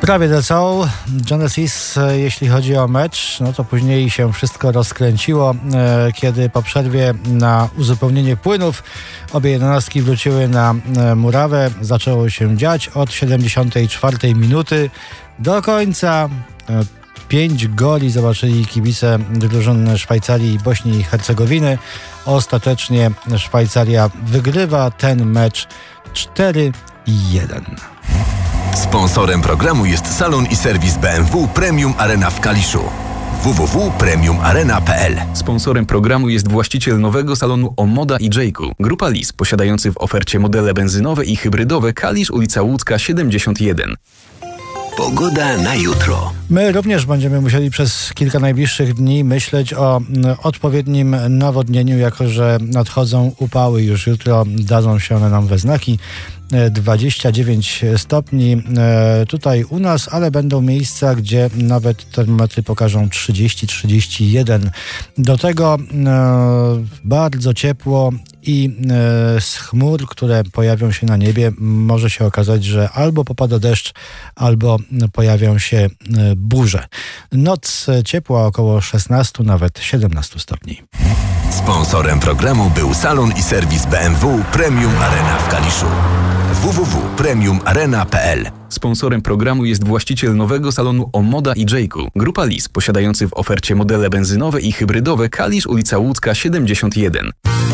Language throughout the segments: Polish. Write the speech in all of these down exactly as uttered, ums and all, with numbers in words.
Prawie that's all. Genesis, jeśli chodzi o mecz, no to później się wszystko rozkręciło, kiedy po przerwie na uzupełnienie płynów obie jedenastki wróciły na murawę. Zaczęło się dziać od siedemdziesiątej czwartej minuty do końca. Pięć goli zobaczyli kibice drużyn Szwajcarii i Bośni i Hercegowiny. Ostatecznie Szwajcaria wygrywa ten mecz cztery jeden. Sponsorem programu jest salon i serwis B M W Premium Arena w Kaliszu. w w w kropka premium arena kropka p l. Sponsorem programu jest właściciel nowego salonu Omoda i Jayku. Grupa Lis, posiadający w ofercie modele benzynowe i hybrydowe. Kalisz, ulica Łódzka siedemdziesiąt jeden. Pogoda na jutro. My również będziemy musieli przez kilka najbliższych dni myśleć o odpowiednim nawodnieniu, jako że nadchodzą upały. Już jutro dadzą się one nam we znaki. dwadzieścia dziewięć stopni tutaj u nas, ale będą miejsca, gdzie nawet termometry pokażą trzydzieści trzydzieści jeden. Do tego bardzo ciepło i z chmur, które pojawią się na niebie, może się okazać, że albo popada deszcz, albo pojawią się burze. Noc ciepła około szesnaście, nawet siedemnaście stopni. Sponsorem programu był salon i serwis B M W Premium Arena w Kaliszu. w w w kropka premium arena kropka p l. Sponsorem programu jest właściciel nowego salonu Omoda i Jayku. Grupa Lis, posiadający w ofercie modele benzynowe i hybrydowe. Kalisz, ulica Łódzka siedemdziesiąt jeden.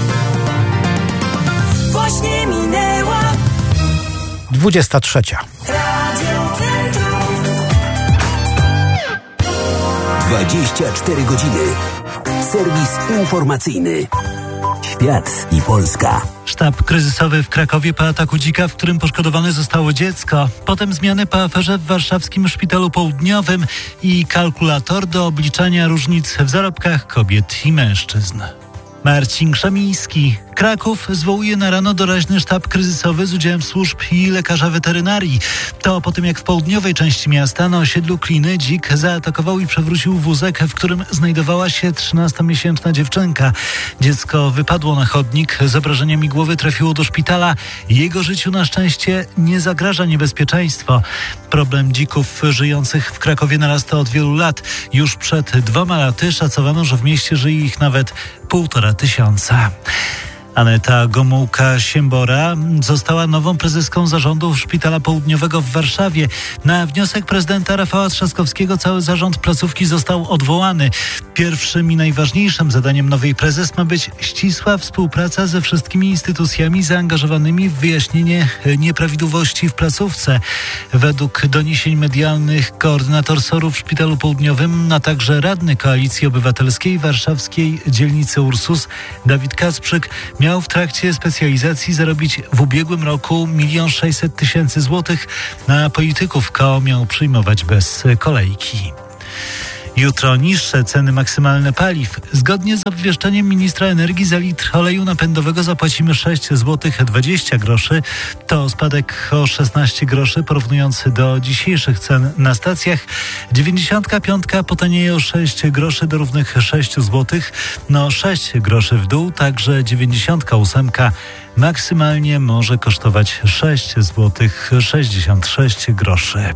Właśnie minęła dwudziesta trzecia. dwadzieścia cztery godziny. Serwis informacyjny. Świat i Polska. Sztab kryzysowy w Krakowie po ataku dzika, w którym poszkodowane zostało dziecko. Potem zmiany po aferze w warszawskim Szpitalu Południowym i kalkulator do obliczania różnic w zarobkach kobiet i mężczyzn. Marcin Krzemiński. Kraków zwołuje na rano doraźny sztab kryzysowy z udziałem służb i lekarza weterynarii. To po tym, jak w południowej części miasta na osiedlu Kliny dzik zaatakował i przewrócił wózek, w którym znajdowała się trzynastomiesięczna dziewczynka. Dziecko wypadło na chodnik, z obrażeniami głowy trafiło do szpitala. Jego życiu na szczęście nie zagraża niebezpieczeństwo. Problem dzików żyjących w Krakowie narasta od wielu lat. Już przed dwoma laty szacowano, że w mieście żyje ich nawet półtora tysiąca. Aneta Gomułka-Siembora została nową prezeską zarządu Szpitala Południowego w Warszawie. Na wniosek prezydenta Rafała Trzaskowskiego cały zarząd placówki został odwołany. Pierwszym i najważniejszym zadaniem nowej prezes ma być ścisła współpraca ze wszystkimi instytucjami zaangażowanymi w wyjaśnienie nieprawidłowości w placówce. Według doniesień medialnych koordynator S O R-u w Szpitalu Południowym, a także radny Koalicji Obywatelskiej warszawskiej dzielnicy Ursus Dawid Kacprzyk miał w trakcie specjalizacji zarobić w ubiegłym roku milion sześćset tysięcy złotych, a polityków K O miał przyjmować bez kolejki. Jutro niższe ceny maksymalne paliw. Zgodnie z obwieszczeniem ministra energii za litr oleju napędowego zapłacimy sześć złotych dwadzieścia groszy. To spadek o szesnaście groszy porównując do dzisiejszych cen na stacjach. dziewięćdziesiątka piątka potanieje o sześć groszy do równych sześć złotych. No sześć groszy w dół, także dziewięćdziesiątka ósemka maksymalnie może kosztować sześć złotych sześćdziesiąt sześć groszy.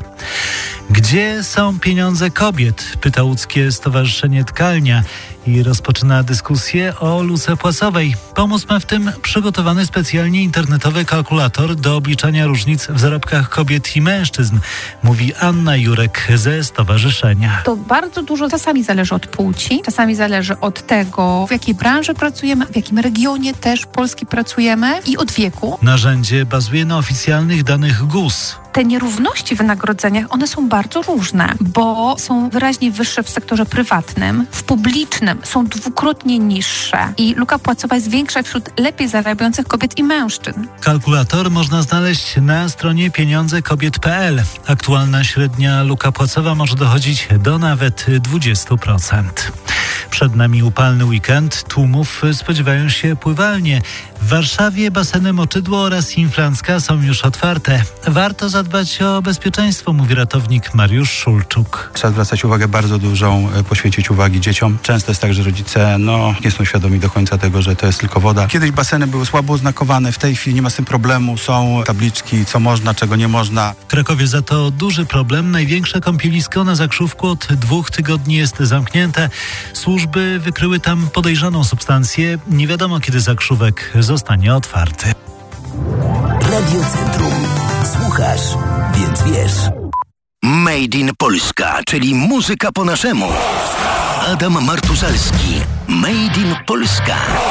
Gdzie są pieniądze kobiet? Pyta łódzkie Stowarzyszenie Tkalnia i rozpoczyna dyskusję o luce płacowej. Pomóc ma w tym przygotowany specjalnie internetowy kalkulator do obliczania różnic w zarobkach kobiet i mężczyzn, mówi Anna Jurek ze stowarzyszenia. To bardzo dużo czasami zależy od płci, czasami zależy od tego, w jakiej branży pracujemy, w jakim regionie też Polski pracujemy i od wieku. Narzędzie bazuje na oficjalnych danych G U S. Te nierówności w wynagrodzeniach, one są bardzo różne, bo są wyraźnie wyższe w sektorze prywatnym, w publicznym są dwukrotnie niższe i luka płacowa jest większa wśród lepiej zarabiających kobiet i mężczyzn. Kalkulator można znaleźć na stronie pieniądze kobiet kropka p l. Aktualna średnia luka płacowa może dochodzić do nawet dwadzieścia procent. Przed nami upalny weekend, tłumów spodziewają się pływalnie. W Warszawie baseny Moczydło oraz Inflancka są już otwarte. Warto zadbać o bezpieczeństwo, mówi ratownik Mariusz Szulczuk. Trzeba zwracać uwagę, bardzo dużą poświęcić uwagi dzieciom. Często jest tak, że rodzice no, nie są świadomi do końca tego, że to jest tylko woda. Kiedyś baseny były słabo oznakowane, w tej chwili nie ma z tym problemu. Są tabliczki, co można, czego nie można. W Krakowie za to duży problem. Największe kąpielisko na Zakrzówku od dwóch tygodni jest zamknięte. Służby wykryły tam podejrzaną substancję. Nie wiadomo, kiedy Zakrzówek zostanie otwarty. Radio Centrum. Słuchasz, więc wiesz. Made in Polska, czyli muzyka po naszemu. Adam Martuszalski. Made in Polska.